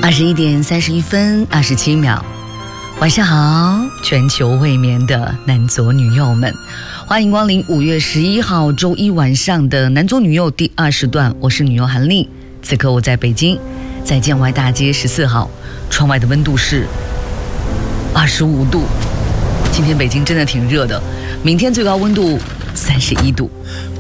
21:31分27秒，晚上好，全球未眠的男左女右们，欢迎光临5月11号周一晚上的男左女右第2时段，我是女右韩丽。此刻我在北京，在建外大街14号，窗外的温度是25度。今天北京真的挺热的，明天最高温度31度。